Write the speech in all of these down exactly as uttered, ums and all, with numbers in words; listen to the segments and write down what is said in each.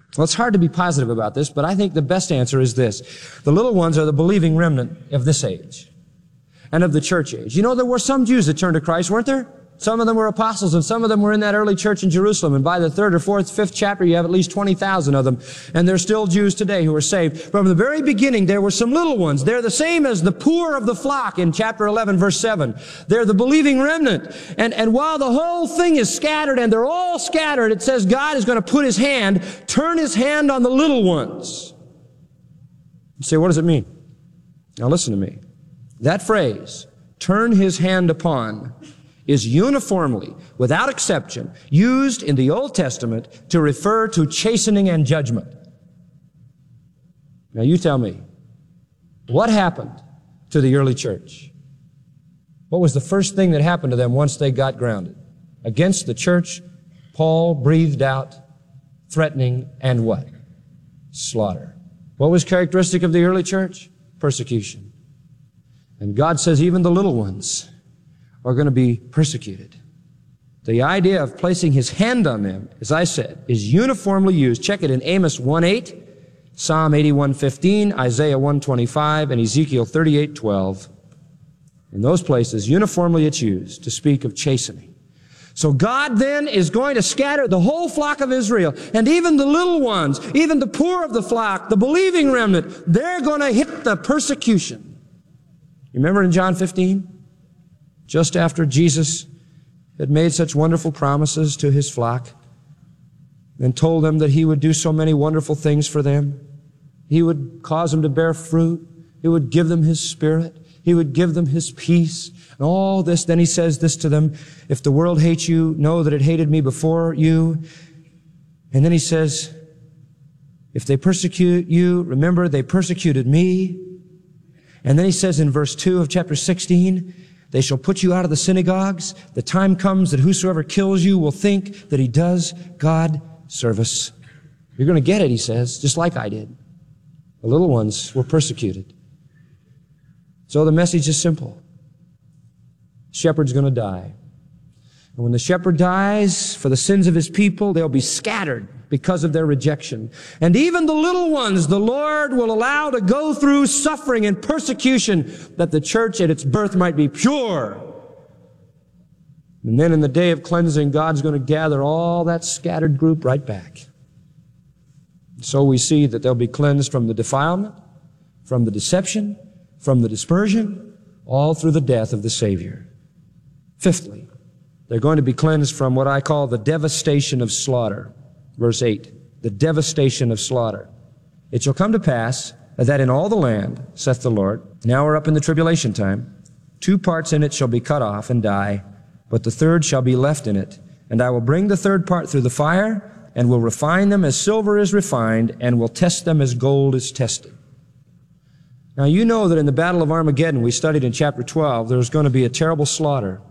Well, it's hard to be positive about this, but I think the best answer is this. The little ones are the believing remnant of this age and of the church age. You know, there were some Jews that turned to Christ, weren't there? Some of them were apostles, and some of them were in that early church in Jerusalem. And by the third or fourth, fifth chapter, you have at least twenty thousand of them. And there's still Jews today who are saved. From the very beginning, there were some little ones. They're the same as the poor of the flock in chapter eleven, verse seven. They're the believing remnant. And, and while the whole thing is scattered, and they're all scattered, it says God is going to put His hand, turn His hand on the little ones. You say, what does it mean? Now listen to me. That phrase, turn His hand upon, is uniformly, without exception, used in the Old Testament to refer to chastening and judgment. Now you tell me, what happened to the early church? What was the first thing that happened to them once they got grounded? Against the church, Paul breathed out threatening and what? Slaughter. What was characteristic of the early church? Persecution. And God says even the little ones are going to be persecuted. The idea of placing His hand on them, as I said, is uniformly used. Check it in Amos one eight, Psalm eighty-one fifteen, Isaiah one twenty-five, and Ezekiel thirty-eight twelve. In those places, uniformly it's used to speak of chastening. So God then is going to scatter the whole flock of Israel, and even the little ones, even the poor of the flock, the believing remnant, they're going to hit the persecution. You remember in John fifteen? Just after Jesus had made such wonderful promises to His flock and told them that He would do so many wonderful things for them. He would cause them to bear fruit. He would give them His Spirit. He would give them His peace. And all this, then He says this to them, if the world hates you, know that it hated me before you. And then He says, if they persecute you, remember they persecuted me. And then He says in verse two of chapter sixteen, they shall put you out of the synagogues. The time comes that whosoever kills you will think that he does God service. You're going to get it, He says, just like I did. The little ones were persecuted. So the message is simple. The shepherd's going to die. And when the shepherd dies for the sins of His people, they'll be scattered because of their rejection. And even the little ones, the Lord will allow to go through suffering and persecution that the church at its birth might be pure. And then in the day of cleansing, God's going to gather all that scattered group right back. So we see that they'll be cleansed from the defilement, from the deception, from the dispersion, all through the death of the Savior. Fifthly, they're going to be cleansed from what I call the devastation of slaughter. Verse eight, the devastation of slaughter. It shall come to pass that in all the land, saith the Lord, now we're up in the tribulation time, two parts in it shall be cut off and die, but the third shall be left in it. And I will bring the third part through the fire, and will refine them as silver is refined, and will test them as gold is tested. Now you know that in the Battle of Armageddon, we studied in chapter twelve, there's going to be a terrible slaughter.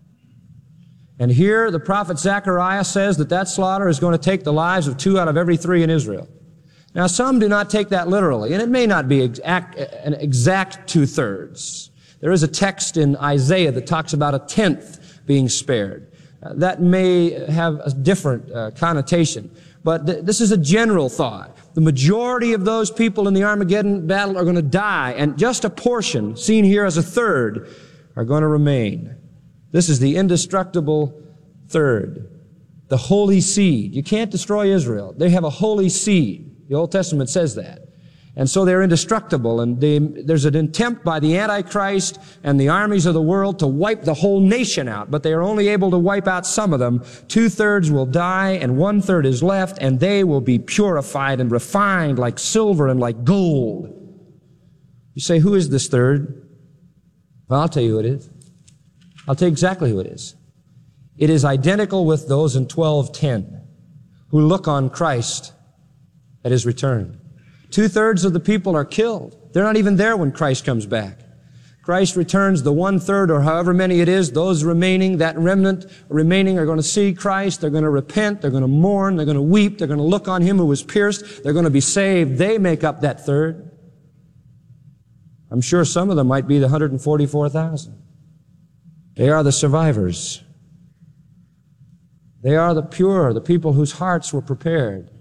And here the prophet Zechariah says that that slaughter is going to take the lives of two out of every three in Israel. Now some do not take that literally, and it may not be exact, an exact two-thirds. There is a text in Isaiah that talks about a tenth being spared. Uh, that may have a different uh, connotation, but th- this is a general thought. The majority of those people in the Armageddon battle are going to die, and just a portion, seen here as a third, are going to remain. This is the indestructible third, the holy seed. You can't destroy Israel. They have a holy seed. The Old Testament says that. And so they're indestructible, and they, there's an attempt by the Antichrist and the armies of the world to wipe the whole nation out, but they are only able to wipe out some of them. Two-thirds will die, and one-third is left, and they will be purified and refined like silver and like gold. You say, who is this third? Well, I'll tell you who it is. I'll tell you exactly who it is. It is identical with those in twelve ten who look on Christ at His return. Two-thirds of the people are killed. They're not even there when Christ comes back. Christ returns, the one-third or however many it is, those remaining, that remnant remaining are going to see Christ. They're going to repent. They're going to mourn. They're going to weep. They're going to look on Him who was pierced. They're going to be saved. They make up that third. I'm sure some of them might be the one hundred forty-four thousand. They are the survivors. They are the pure, the people whose hearts were prepared.